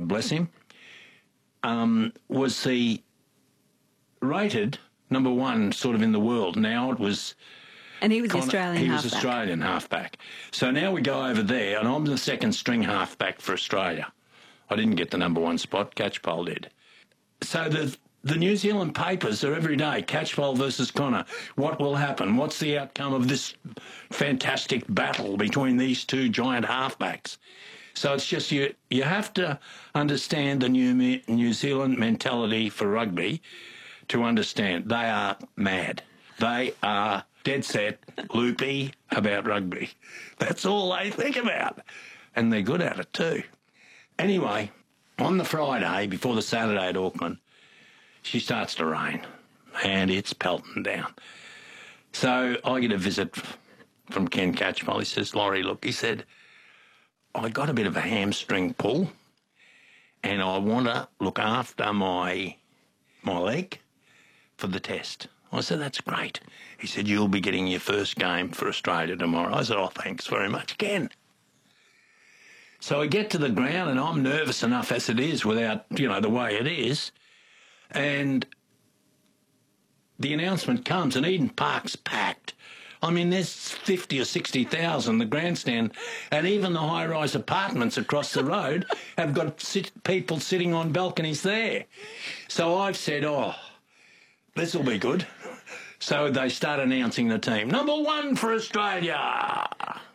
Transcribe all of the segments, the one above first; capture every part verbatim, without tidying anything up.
God bless him, um, was the rated number one sort of in the world. Now it was... And he was Connor, Australian he halfback. was Australian halfback. So now we go over there, and I'm the second string halfback for Australia. I didn't get the number one spot, Catchpole did. So the the New Zealand papers are every day, Catchpole versus Connor. What will happen? What's the outcome of this fantastic battle between these two giant halfbacks? So it's just you you have to understand the New, New Zealand mentality for rugby to understand. They are mad. They are dead set, loopy about rugby. That's all they think about. And they're good at it too. Anyway, on the Friday, before the Saturday at Auckland, she starts to rain, and it's pelting down. So I get a visit from Ken Catchpole. He says, Laurie, look, he said, I got a bit of a hamstring pull, and I want to look after my my leg for the test. I said, that's great. He said, you'll be getting your first game for Australia tomorrow. I said, oh, thanks very much, Ken. So I get to the ground, and I'm nervous enough as it is without, you know, the way it is. And the announcement comes, and Eden Park's packed. I mean, there's fifty or sixty thousand, the grandstand, and even the high-rise apartments across the road have got sit- people sitting on balconies there. So I've said, oh, this will be good. So they start announcing the team. Number one for Australia,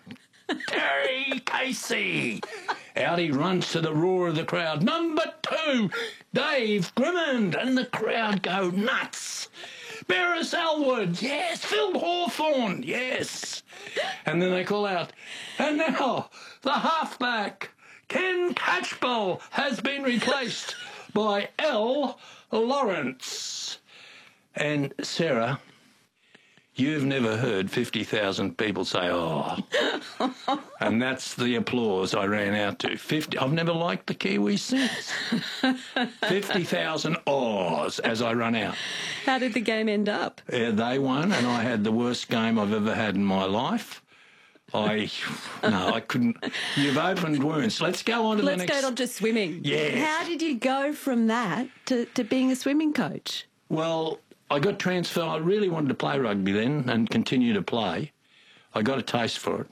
Terry Casey. Out he runs to the roar of the crowd. Number two, Dave Grimmond. And the crowd go nuts. Beres Elwood, yes. Phil Hawthorne, yes. And then they call out, and now the halfback, Ken Catchpole, has been replaced by L. Lawrence. And Sarah, you've never heard fifty thousand people say, oh. And that's the applause I ran out to. fifty I've never liked the Kiwis since. fifty thousand ohs as I run out. How did the game end up? Uh, they won, and I had the worst game I've ever had in my life. I, no, I couldn't. You've opened wounds. Let's go on to Let's the next. go on to swimming. Yes. How did you go from that to, to being a swimming coach? Well, I got transferred. I really wanted to play rugby then and continue to play. I got a taste for it.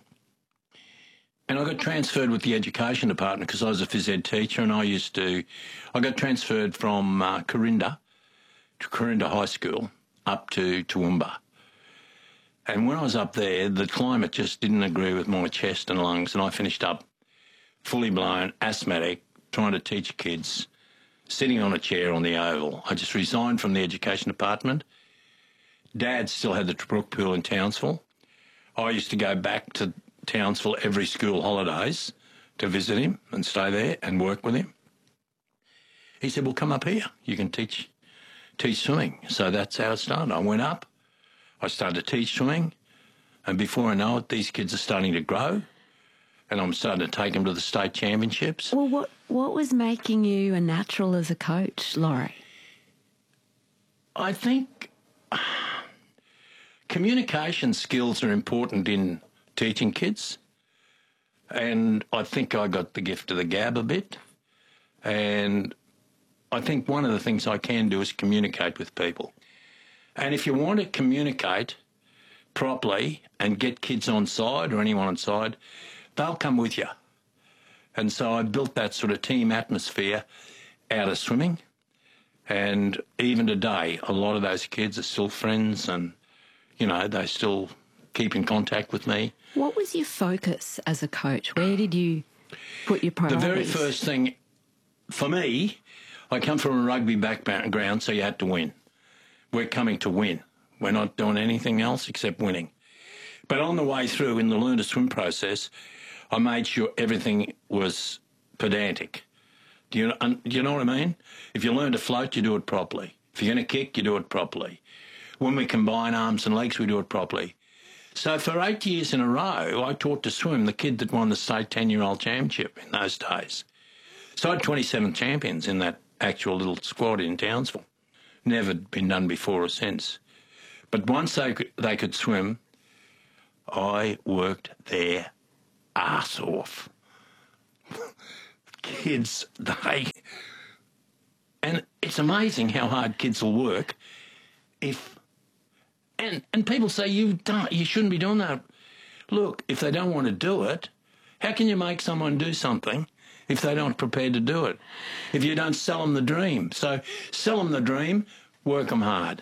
And I got transferred with the education department because I was a phys ed teacher, and I used to, I got transferred from uh, Corinda to Corinda High School up to Toowoomba. And when I was up there, the climate just didn't agree with my chest and lungs, and I finished up fully blown, asthmatic, trying to teach kids, sitting on a chair on the oval. I just resigned from the education department. Dad still had the Brook Pool in Townsville. I used to go back to Townsville every school holidays to visit him and stay there and work with him. He said, well, come up here. You can teach teach swimming. So that's how it started. I went up. I started to teach swimming. And before I know it, these kids are starting to grow. And I'm starting to take them to the state championships. Well, what, what was making you a natural as a coach, Laurie? I think communication skills are important in teaching kids. And I think I got the gift of the gab a bit. And I think one of the things I can do is communicate with people. And if you want to communicate properly and get kids on side or anyone on side, they'll come with you. And so I built that sort of team atmosphere out of swimming. And even today, a lot of those kids are still friends and, you know, they still keep in contact with me. What was your focus as a coach? Where did you put your priorities? The very first thing, for me, I come from a rugby background, so you had to win. We're coming to win. We're not doing anything else except winning. But on the way through, in the learn to swim process, I made sure everything was pedantic. Do you, do you know what I mean? If you learn to float, you do it properly. If you're going to kick, you do it properly. When we combine arms and legs, we do it properly. So for eight years in a row, I taught to swim the kid that won the state ten-year-old championship in those days. So I had twenty-seven champions in that actual little squad in Townsville. Never been done before or since. But once they could, they could swim, I worked their arse off. kids, they... And it's amazing how hard kids will work if... And and people say, you don't, you shouldn't be doing that. Look, if they don't want to do it, how can you make someone do something if they're not prepared to do it? If you don't sell them the dream. So sell them the dream, work them hard.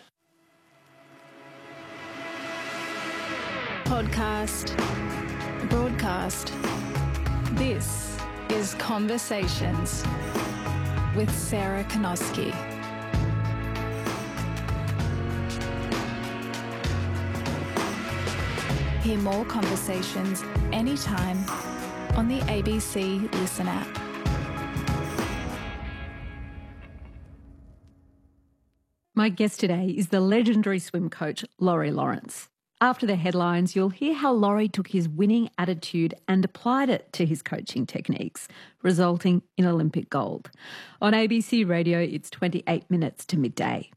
Podcast, broadcast. This is Conversations with Sarah Konoski. Hear more conversations anytime on the A B C Listen app. My guest today is the legendary swim coach, Laurie Lawrence. After the headlines, you'll hear how Laurie took his winning attitude and applied it to his coaching techniques, resulting in Olympic gold. On A B C Radio, it's twenty-eight minutes to midday.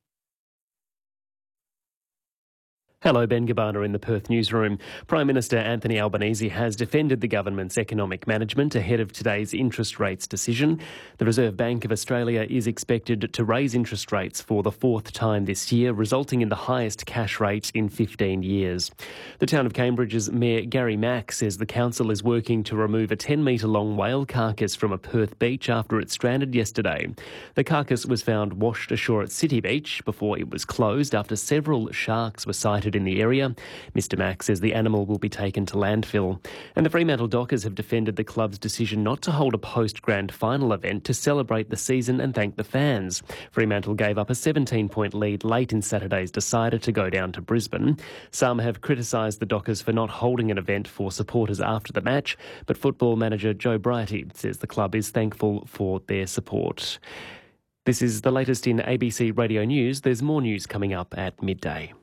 Hello, Ben Gabbana in the Perth newsroom. Prime Minister Anthony Albanese has defended the government's economic management ahead of today's interest rates decision. The Reserve Bank of Australia is expected to raise interest rates for the fourth time this year, resulting in the highest cash rate in fifteen years. The town of Cambridge's Mayor Gary Mack says the council is working to remove a ten metre long whale carcass from a Perth beach after it stranded yesterday. The carcass was found washed ashore at City Beach before it was closed after several sharks were sighted in the area. Mister Mack says the animal will be taken to landfill. And the Fremantle Dockers have defended the club's decision not to hold a post-grand final event to celebrate the season and thank the fans. Fremantle gave up a seventeen-point lead late in Saturday's decider to go down to Brisbane. Some have criticised the Dockers for not holding an event for supporters after the match, but football manager Joe Brighty says the club is thankful for their support. This is the latest in A B C Radio News. There's more news coming up at midday.